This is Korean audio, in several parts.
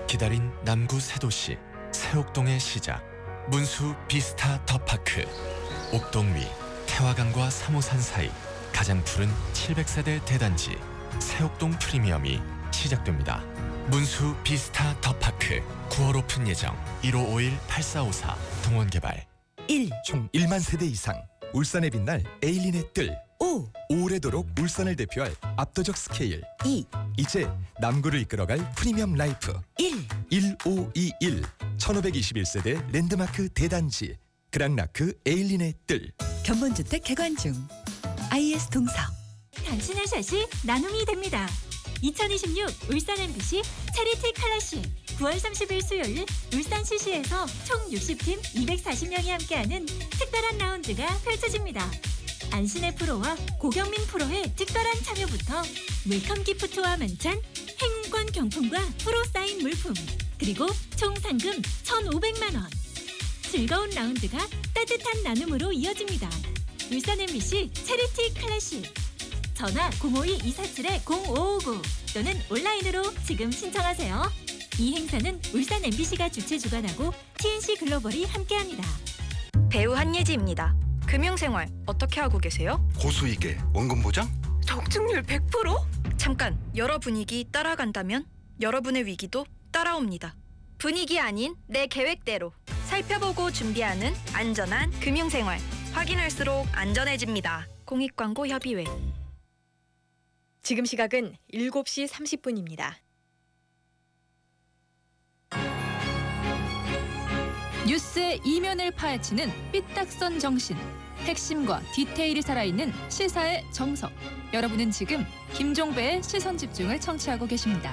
기다린 남구 새도시 새옥동의 시작, 문수 비스타 더파크. 옥동 위 태화강과 3호산 사이 가장 푸른 700세대 대단지 새옥동 프리미엄이 시작됩니다. 문수 비스타 더파크 9월 오픈 예정. 1551-8454 동원개발. 1. 총 1만 세대 이상 울산에 빛날 에일린의 뜰. 5. 오래도록 울산을 대표할 압도적 스케일. 2. 이제 남구를 이끌어갈 프리미엄 라이프. 1. 1521 1521세대 랜드마크 대단지 그랑라크 에일린의 뜰. 견본주택 개관 중. IS 동서. 당신의 샷이 나눔이 됩니다. 2026 울산 MBC 체리티 칼라시 9월 30일 수요일 울산 CC에서 총 60팀 240명이 함께하는 특별한 라운드가 펼쳐집니다. 안신의 프로와 고경민 프로의 특별한 참여부터 웰컴 기프트와 만찬, 행운권 경품과 프로 사인 물품, 그리고 총 상금 1,500만 원. 즐거운 라운드가 따뜻한 나눔으로 이어집니다. 울산 MBC 체리티 클래식. 전화 052-247-0559 또는 온라인으로 지금 신청하세요. 이 행사는 울산 MBC가 주최 주관하고 TNC 글로벌이 함께합니다. 배우 한예지입니다. 금융생활 어떻게 하고 계세요? 고수익에 원금 보장? 적중률 100%? 잠깐, 여러 분위기 따라간다면 여러분의 위기도 따라옵니다. 분위기 아닌 내 계획대로 살펴보고 준비하는 안전한 금융생활. 확인할수록 안전해집니다. 공익광고협의회. 지금 시각은 7시 30분입니다. 뉴스의 이면을 파헤치는 삐딱선 정신, 핵심과 디테일이 살아있는 시사의 정석. 여러분은 지금 김종배의 시선집중을 청취하고 계십니다.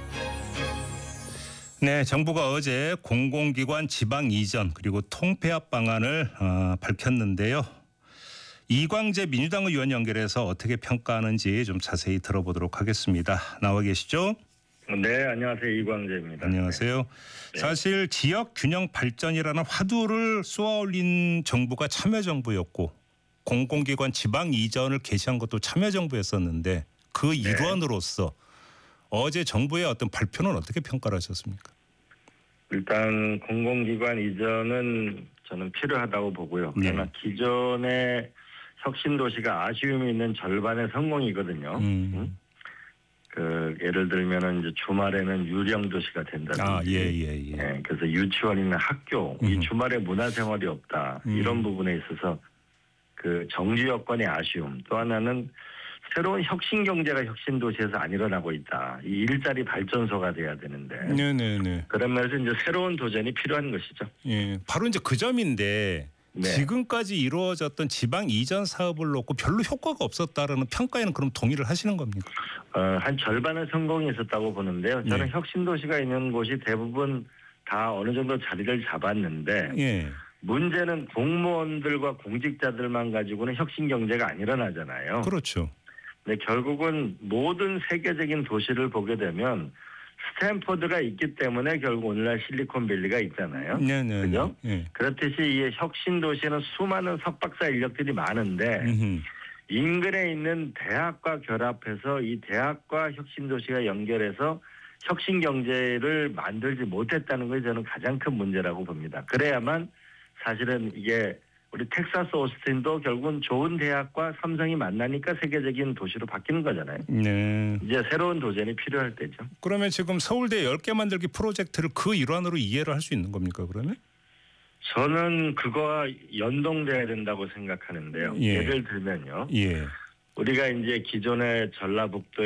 네, 정부가 어제 공공기관 지방 이전 그리고 통폐합 방안을 밝혔는데요. 이광재 민주당 의원 연결해서 어떻게 평가하는지 좀 자세히 들어보도록 하겠습니다. 나와 계시죠? 네, 안녕하세요. 이광재입니다. 안녕하세요. 네. 사실 지역 균형 발전이라는 화두를 쏘아올린 정부가 참여정부였고 공공기관 지방 이전을 개시한 것도 참여정부였었는데 그 일원으로서 어제 정부의 어떤 발표는 어떻게 평가를 하셨습니까? 일단 공공기관 이전은 저는 필요하다고 보고요. 네. 그러나 기존의 혁신도시가 아쉬움이 있는 절반의 성공이거든요. 예를 들면은 이제 주말에는 유령 도시가 된다든지, 예, 그래서 유치원 있는 학교, 이 주말에 문화생활이 없다 이런 부분에 있어서 그 정주 여건의 아쉬움. 또 하나는 새로운 혁신 경제가 혁신 도시에서 안 일어나고 있다. 이 일자리 발전소가 돼야 되는데. 네네네. 그러면서 이제 새로운 도전이 필요한 것이죠. 예, 바로 이제 그 점인데. 네. 지금까지 이루어졌던 지방 이전 사업을 놓고 별로 효과가 없었다라는 평가에는 그럼 동의를 하시는 겁니까? 한 절반의 성공이 있었다고 보는데요. 저는 네. 혁신도시가 있는 곳이 대부분 다 어느 정도 자리를 잡았는데 예. 문제는 공무원들과 공직자들만 가지고는 혁신 경제가 안 일어나잖아요. 그렇죠. 근데 결국은 모든 세계적인 도시를 보게 되면 스탠퍼드가 있기 때문에 결국 오늘날 실리콘밸리가 있잖아요. 네네. 그죠? 예. 그렇듯이 이 혁신 도시는 수많은 석박사 인력들이 많은데 인근에 있는 대학과 결합해서 이 대학과 혁신 도시가 연결해서 혁신 경제를 만들지 못했다는 것이 저는 가장 큰 문제라고 봅니다. 그래야만 사실은 이게 우리 텍사스 오스틴도 결국은 좋은 대학과 삼성이 만나니까 세계적인 도시로 바뀌는 거잖아요. 네. 이제 새로운 도전이 필요할 때죠. 그러면 지금 서울대 10개 만들기 프로젝트를 그 일환으로 이해를 할 수 있는 겁니까, 그러면? 저는 그거와 연동돼야 된다고 생각하는데요. 예. 예를 들면요. 예. 우리가 이제 기존의 전라북도